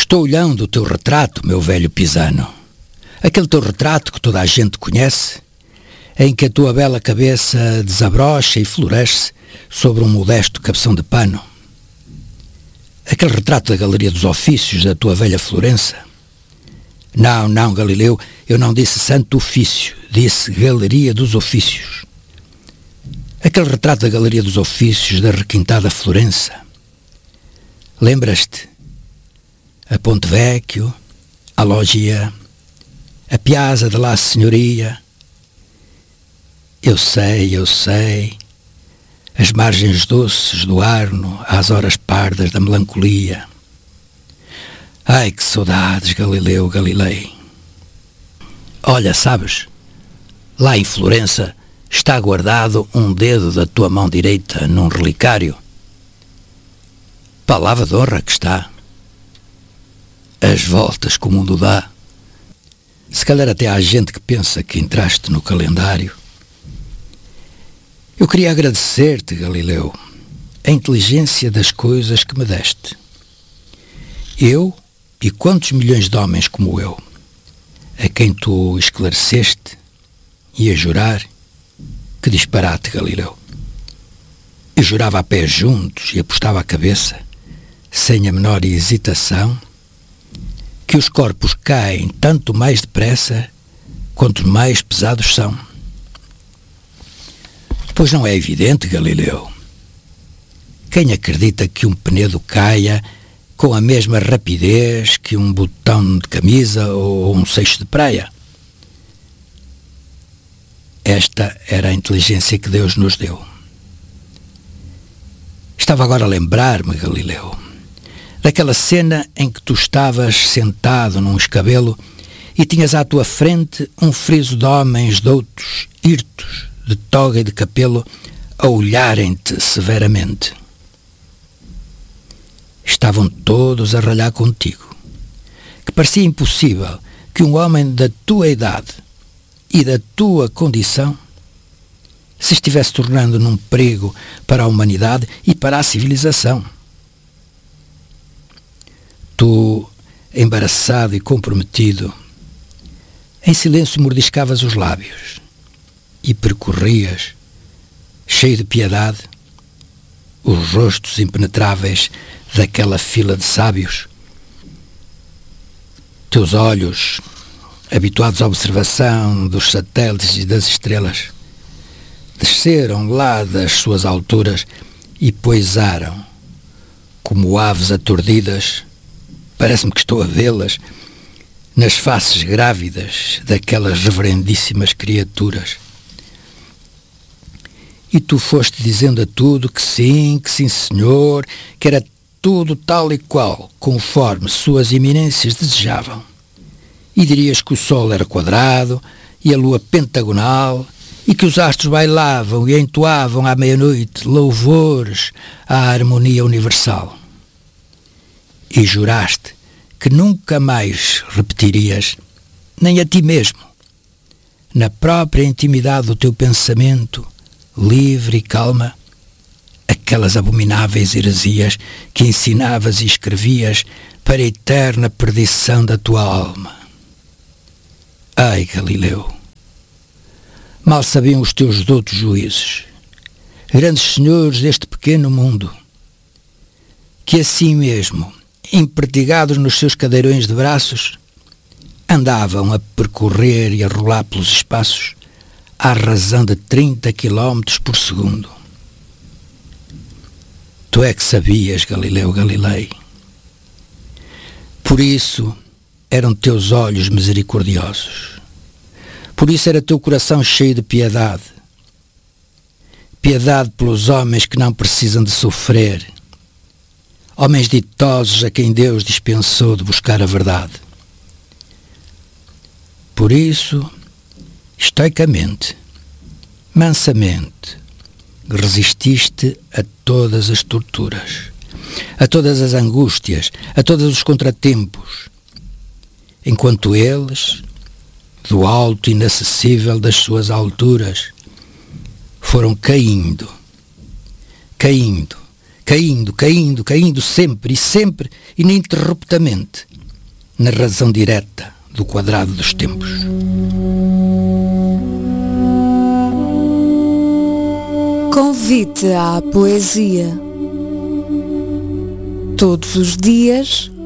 Estou olhando o teu retrato, meu velho pisano. Aquele teu retrato que toda a gente conhece, em que a tua bela cabeça desabrocha e floresce sobre um modesto cabeção de pano. Aquele retrato da Galeria dos Ofícios da tua velha Florença. Não, Galileu, eu não disse Santo Ofício, disse Galeria dos Ofícios. Aquele retrato da Galeria dos Ofícios da requintada Florença. Lembras-te? A Ponte Vecchio, a Loggia, a Piazza della Signoria. Eu sei, as margens doces do Arno às horas pardas da melancolia. Ai, que saudades, Galileu Galilei. Olha, sabes, lá em Florença está guardado um dedo da tua mão direita num relicário. Palavra de honra que está. As voltas que o mundo dá. Se calhar até há gente que pensa que entraste no calendário. Eu queria agradecer-te, Galileu, a inteligência das coisas que me deste. Eu e quantos milhões de homens como eu, a quem tu esclareceste, e a jurar, que disparate, Galileu. Eu jurava a pés juntos e apostava a cabeça, sem a menor hesitação, que os corpos caem tanto mais depressa quanto mais pesados são. Pois não é evidente, Galileu? Quem acredita que um penedo caia com a mesma rapidez que um botão de camisa ou um cesto de praia? Esta era a inteligência que Deus nos deu. Estava agora a lembrar-me, Galileu, daquela cena em que tu estavas sentado num escabelo e tinhas à tua frente um friso de homens doutos, hirtos, de toga e de capelo, a olharem-te severamente. Estavam todos a ralhar contigo, que parecia impossível que um homem da tua idade e da tua condição se estivesse tornando num perigo para a humanidade e para a civilização. Tu, embaraçado e comprometido, em silêncio mordiscavas os lábios e percorrias, cheio de piedade, os rostos impenetráveis daquela fila de sábios. Teus olhos, habituados à observação dos satélites e das estrelas, desceram lá das suas alturas e poisaram, como aves aturdidas, parece-me que estou a vê-las, nas faces grávidas daquelas reverendíssimas criaturas. E tu foste dizendo a tudo que sim, senhor, que era tudo tal e qual, conforme suas eminências desejavam. E dirias que o sol era quadrado e a lua pentagonal, e que os astros bailavam e entoavam à meia-noite louvores à harmonia universal. E juraste que nunca mais repetirias, nem a ti mesmo, na própria intimidade do teu pensamento, livre e calma, aquelas abomináveis heresias que ensinavas e escrevias para a eterna perdição da tua alma. Ai, Galileu! Mal sabiam os teus doutos juízes, grandes senhores deste pequeno mundo, que assim mesmo, empertigados nos seus cadeirões de braços, andavam a percorrer e a rolar pelos espaços à razão de 30 km por segundo. Tu é que sabias, Galileu Galilei. Por isso eram teus olhos misericordiosos. Por isso era teu coração cheio de piedade. Piedade pelos homens que não precisam de sofrer. Homens ditosos a quem Deus dispensou de buscar a verdade. Por isso, estoicamente, mansamente, resististe a todas as torturas, a todas as angústias, a todos os contratempos, enquanto eles, do alto e inacessível das suas alturas, foram caindo sempre e ininterruptamente, na razão direta do quadrado dos tempos. Convite à poesia. Todos os dias,